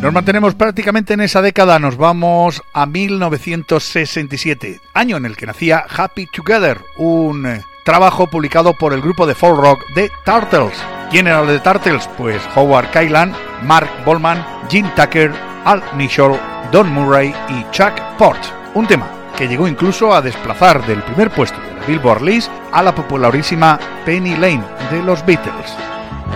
Nos mantenemos prácticamente en esa década, nos vamos a 1967, año en el que nacía Happy Together, un trabajo publicado por el grupo de folk rock The Turtles. ¿Quién eran los The Turtles? Pues Howard Kaylan, Mark Bolan, Gene Tucker, Al Nichol, Don Murray y Chuck Porch. Un tema que llegó incluso a desplazar del primer puesto de la Billboard List a la popularísima Penny Lane de los Beatles.